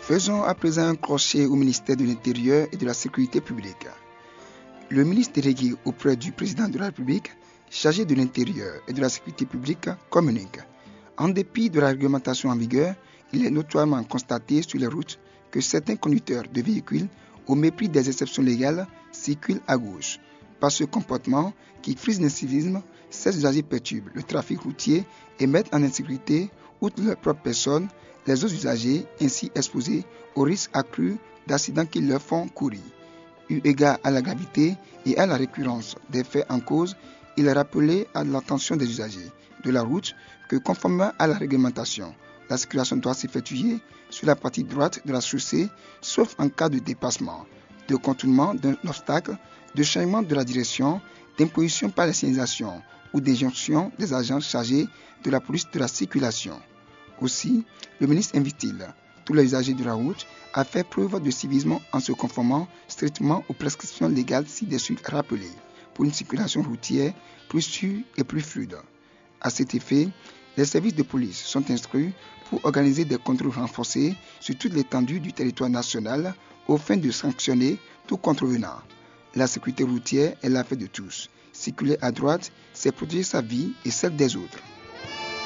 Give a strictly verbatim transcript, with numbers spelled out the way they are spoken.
Faisons à présent un crochet au ministère de l'Intérieur et de la Sécurité publique. Le ministre délégué auprès du président de la République, chargé de l'Intérieur et de la Sécurité publique, communique. En dépit de la réglementation en vigueur, il est notoirement constaté sur les routes que certains conducteurs de véhicules, au mépris des exceptions légales, circulent à gauche. Par ce comportement qui frise l'incivisme, ces usagers perturbent le trafic routier et mettent en insécurité, outre leur propre personne, les autres usagers ainsi exposés au risque accru d'accidents qu'ils leur font courir. Eu égard à la gravité et à la récurrence des faits en cause, il est rappelé à l'attention des usagers de la route que conformément à la réglementation, la circulation doit s'effectuer sur la partie droite de la chaussée, sauf en cas de dépassement, de contournement d'un obstacle, de changement de la direction, d'imposition par la signalisation ou d'injonction des agents chargés de la police de la circulation. Aussi, le ministre invite-t-il tous les usagers de la route à faire preuve de civisme en se conformant strictement aux prescriptions légales ci-dessus rappelées pour une circulation routière plus sûre et plus fluide. À cet effet, les services de police sont instruits pour organiser des contrôles renforcés sur toute l'étendue du territoire national au fin de sanctionner tout contrevenant. La sécurité routière est l'affaire de tous. Circuler à droite, c'est protéger sa vie et celle des autres.